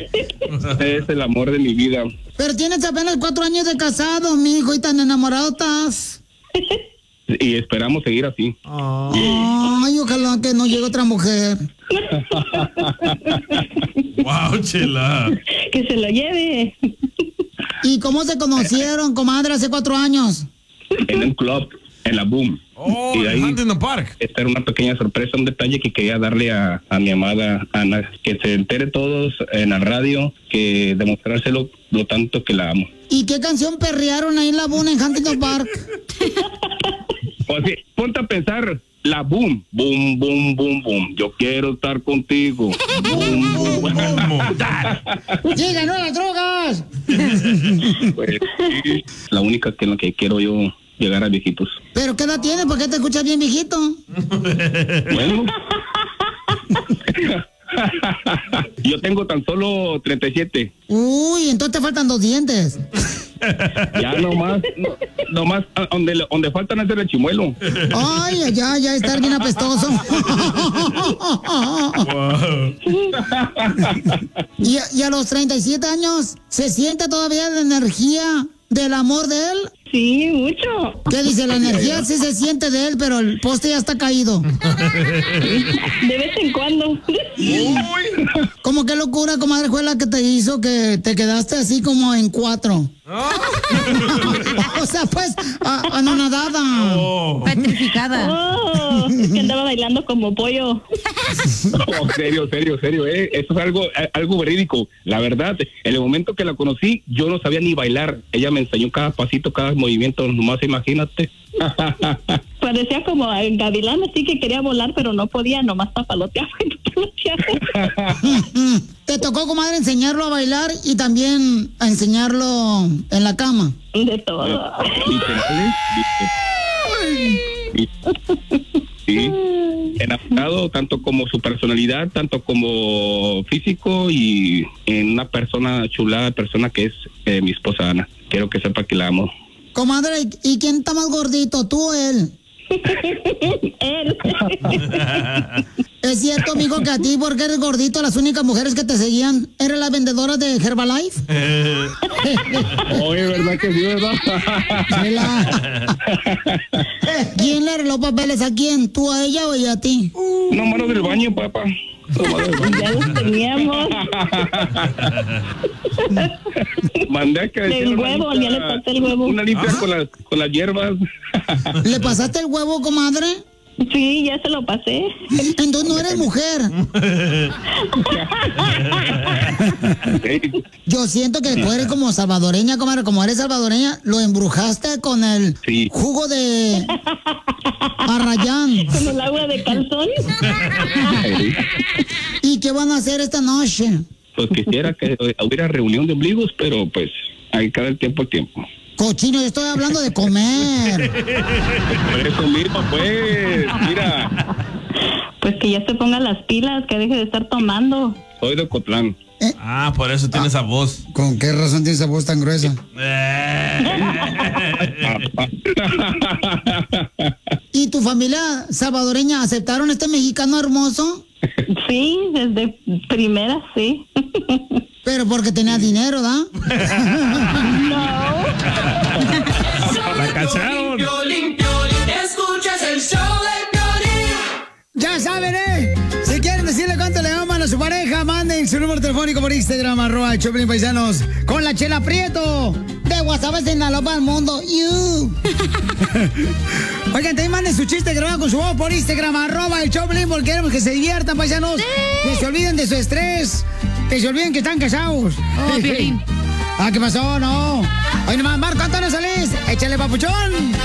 Es el amor de mi vida. Pero tienes apenas 4 años de casado, mijo, y tan enamorado estás. Y esperamos seguir así. Ay, ojalá que no llegue otra mujer. Wow, Chela. Que se lo lleve. ¿Y cómo se conocieron, comadre, hace 4 años? En un club, en la Boom. Oh, y ahí, Huntington Park. esta era una pequeña sorpresa, un detalle que quería darle a mi amada Ana. Que se entere todos en la radio, que demostrárselo lo tanto que la amo. ¿Y qué canción perrearon ahí en la Boom en Huntington Park? O sea, ponte a pensar, la Boom, boom, boom, boom, boom. Yo quiero estar contigo. Boom, boom, boom. ¡Llegan las drogas! Pues, sí, la única que en la que quiero yo llegar a viejitos. ¿Pero qué edad tienes? ¿Por qué te escuchas bien viejito? Bueno. Yo tengo tan solo 37. Uy, entonces te faltan 2 dientes. Ya nomás donde faltan es el chimuelo. Ay, ya estar bien apestoso. Y a los 37 años, ¿se siente todavía la energía del amor de él? Sí, mucho. ¿Qué dice? La energía sí se siente de él, pero el poste ya está caído. De vez en cuando. ¿Cómo qué locura, comadre, fue la que te hizo que te quedaste así como en 4? O sea, pues, anonadada. Petrificada. Oh, es que andaba bailando como pollo. No, serio. Eso es algo verídico. La verdad, en el momento que la conocí, yo no sabía ni bailar. Ella me enseñó cada pasito, cada movimiento, nomás imagínate. Parecía como el gavilán, así que quería volar, pero no podía, nomás papaloteaba. Te tocó, comadre, enseñarlo a bailar y también a enseñarlo en la cama. De todo. Sí, enamorado tanto como su personalidad, tanto como físico, y en una persona chulada, persona que es mi esposa Ana. Quiero que sepa que la amo. Comadre, ¿y quién está más gordito, tú o él? Él. ¿Es cierto, amigo, que a ti, porque eres gordito, las únicas mujeres que te seguían eran las vendedoras de Herbalife? Oye, ¿verdad que sí, verdad? ¿Quién le arregló papeles a quién? ¿Tú a ella o ella a ti? No, mano del baño, papá. Ya los teníamos. Mandé a que del huevo, ya le pasé el huevo. Una limpia con las hierbas. ¿Le pasaste el huevo, comadre? Sí, ya se lo pasé. Entonces no eres mujer. Yo siento que tú eres como salvadoreña, comadre. Como eres salvadoreña, lo embrujaste con el jugo de Arrayán. Con el agua de calzón. ¿Y qué van a hacer esta noche? Pues quisiera que hubiera reunión de ombligos, pero pues hay cada tiempo al tiempo. Cochino, yo estoy hablando de comer. Por eso mismo, pues, mira. Pues que ya se ponga las pilas, que deje de estar tomando. Soy de Ocotlán. Por eso tiene esa voz. ¿Con qué razón tiene esa voz tan gruesa? ¿Y tu familia salvadoreña aceptaron este mexicano hermoso? Sí, desde primera, sí. Pero porque tenía dinero, ¿da? No. La cacharon. Escuchas el show de Piolín. Ya saben, si quieren decirle cuánto le aman a su pareja, manden su número telefónico por Instagram, @Choplin Paisanos, con la Chela Prieto, de WhatsApp de Sinaloa al mundo. Oigan, también manden su chiste grabado con su voz por Instagram, @Choplin, porque queremos que se diviertan, paisanos. Que se olviden de su estrés, que se olviden que están casados. Oh, Piolín. ¿Qué pasó? No. Oye, nomás, Marco Antonio Solís, échale, papuchón.